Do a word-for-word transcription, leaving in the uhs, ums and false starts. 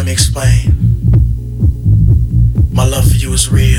me explain. My love for you is real.